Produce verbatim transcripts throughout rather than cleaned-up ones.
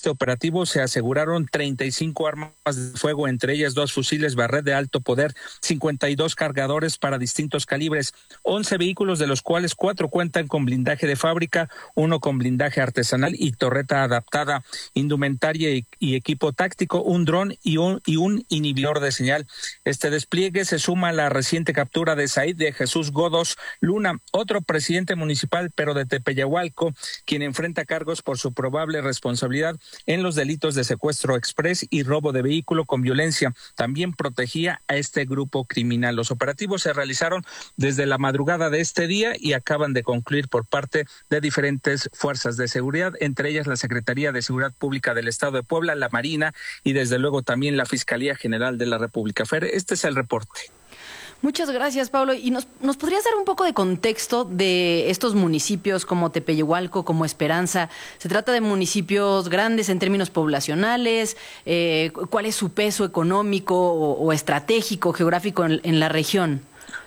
este operativo se aseguraron treinta y cinco armas de fuego, entre ellas dos fusiles Barrett de alto poder, cincuenta y dos cargadores para distintos calibres, once vehículos, de los cuales cuatro cuentan con blindaje de fábrica, uno con blindaje artesanal y torreta adaptada, indumentaria y, y equipo táctico, un dron y un, y un inhibidor de señal. Este despliegue se suma a la reciente captura de Said de Jesús Godos Luna, otro presidente municipal, pero de Tepeyahualco, quien enfrenta cargos por su probable responsabilidad en los delitos de secuestro exprés y robo de vehículo con violencia. También protegía a este grupo criminal. Los operativos se realizaron desde la madrugada de este día y acaban de concluir por parte de diferentes fuerzas de seguridad, entre ellas la Secretaría de Seguridad Pública del Estado de Puebla, la Marina y desde luego también la Fiscalía General de la República. Fer, este es el reporte. Muchas gracias, Pablo. ¿Y nos, nos podrías dar un poco de contexto de estos municipios como Tepeyahualco, como Esperanza? ¿Se trata de municipios grandes en términos poblacionales? Eh, ¿Cuál es su peso económico o, o estratégico, geográfico en, en la región?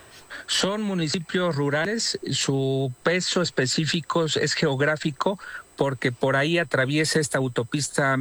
Son municipios rurales, su peso específico es geográfico, porque por ahí atraviesa esta autopista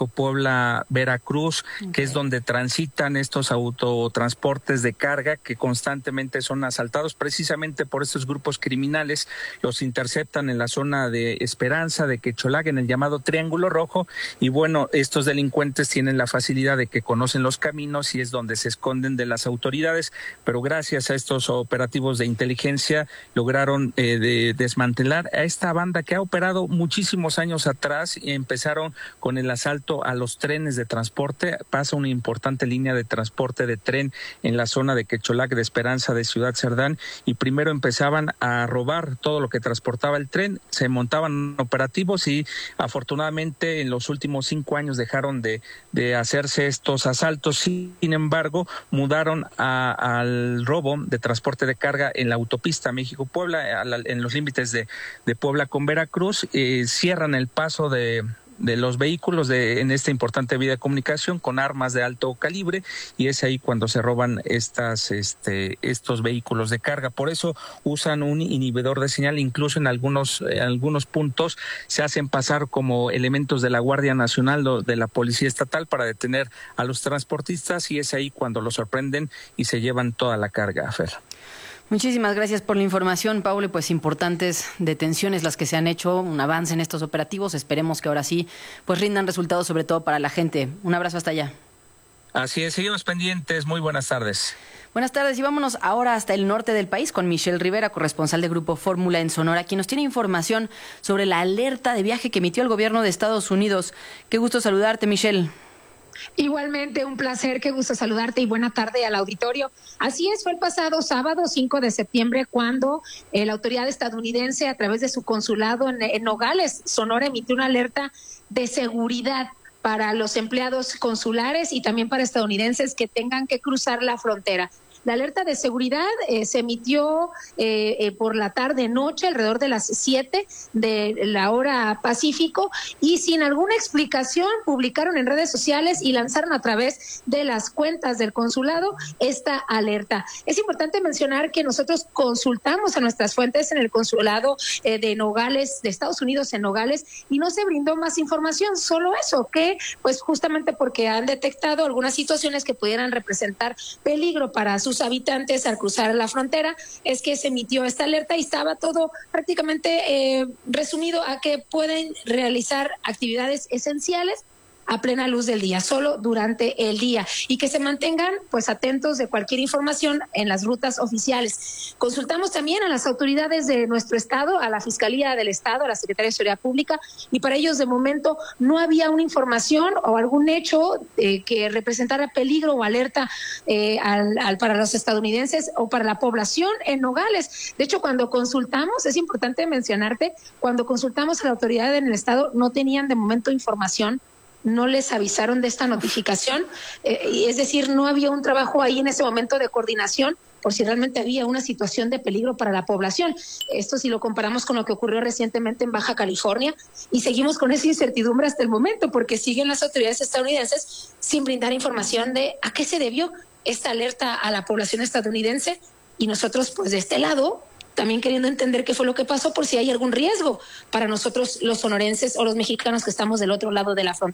México-Puebla-Veracruz, okay, que es donde transitan estos autotransportes de carga que constantemente son asaltados precisamente por estos grupos criminales. Los interceptan en la zona de Esperanza, de Quecholac, en el llamado Triángulo Rojo, y bueno, estos delincuentes tienen la facilidad de que conocen los caminos y es donde se esconden de las autoridades, pero gracias a estos operativos de inteligencia lograron eh, de desmantelar a esta banda que ha operado muchísimo años atrás. Empezaron con el asalto a los trenes de transporte. Pasa una importante línea de transporte de tren en la zona de Quecholac, de Esperanza, de Ciudad Cerdán, y primero empezaban a robar todo lo que transportaba el tren, se montaban operativos y afortunadamente en los últimos cinco años dejaron de, de hacerse estos asaltos. Sin embargo, mudaron a, al robo de transporte de carga en la autopista México-Puebla, en los límites de, de Puebla con Veracruz. Eh, cierran el paso de, de los vehículos de, en esta importante vía de comunicación con armas de alto calibre, y es ahí cuando se roban estas, este, estos vehículos de carga. Por eso usan un inhibidor de señal, incluso en algunos, en algunos puntos se hacen pasar como elementos de la Guardia Nacional o de la Policía Estatal para detener a los transportistas, y es ahí cuando los sorprenden y se llevan toda la carga, Fer. Muchísimas gracias por la información, Pablo. Pues importantes detenciones las que se han hecho, un avance en estos operativos. Esperemos que ahora sí pues rindan resultados, sobre todo para la gente. Un abrazo hasta allá. Así es, seguimos pendientes. Muy buenas tardes. Buenas tardes, y vámonos ahora hasta el norte del país con Michelle Rivera, corresponsal de Grupo Fórmula en Sonora, quien nos tiene información sobre la alerta de viaje que emitió el gobierno de Estados Unidos. Qué gusto saludarte, Michelle. Igualmente, un placer, qué gusto saludarte y buena tarde al auditorio. Así es, fue el pasado sábado cinco de septiembre cuando eh, la autoridad estadounidense, a través de su consulado en, en Nogales, Sonora, emitió una alerta de seguridad para los empleados consulares y también para estadounidenses que tengan que cruzar la frontera. La alerta de seguridad eh, se emitió eh, eh, por la tarde-noche, alrededor de las siete de la hora Pacífico, y sin alguna explicación publicaron en redes sociales y lanzaron a través de las cuentas del consulado esta alerta. Es importante mencionar que nosotros consultamos a nuestras fuentes en el consulado eh, de Nogales, de Estados Unidos en Nogales, y no se brindó más información, solo eso, que pues justamente porque han detectado algunas situaciones que pudieran representar peligro para sus habitantes al cruzar la frontera, es que se emitió esta alerta y estaba todo prácticamente eh, resumido a que pueden realizar actividades esenciales a plena luz del día, solo durante el día, y que se mantengan pues atentos de cualquier información en las rutas oficiales. Consultamos también a las autoridades de nuestro estado, a la Fiscalía del Estado, a la Secretaría de Seguridad Pública, y para ellos de momento no había una información o algún hecho eh, que representara peligro o alerta eh, al, al, para los estadounidenses o para la población en Nogales. De hecho, cuando consultamos, es importante mencionarte, cuando consultamos a la autoridad en el estado, no tenían de momento información, no les avisaron de esta notificación, eh, es decir, no había un trabajo ahí en ese momento de coordinación por si realmente había una situación de peligro para la población. Esto si lo comparamos con lo que ocurrió recientemente en Baja California, y seguimos con esa incertidumbre hasta el momento porque siguen las autoridades estadounidenses sin brindar información de a qué se debió esta alerta a la población estadounidense, y nosotros pues de este lado también queriendo entender qué fue lo que pasó por si hay algún riesgo para nosotros los sonorenses o los mexicanos que estamos del otro lado de la frontera.